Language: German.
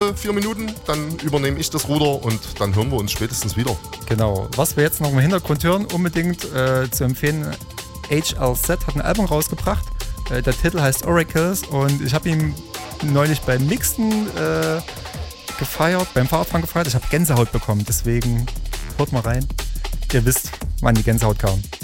Pause, 4 Minuten, dann übernehme ich das Ruder und dann hören wir uns spätestens wieder. Genau, was wir jetzt noch im Hintergrund hören, unbedingt zu empfehlen, HLZ hat ein Album rausgebracht, der Titel heißt Oracles und ich habe ihn neulich beim Mixen gefeiert, beim Fahrradfahren gefeiert, ich habe Gänsehaut bekommen, deswegen hört mal rein, ihr wisst, wann die Gänsehaut kam.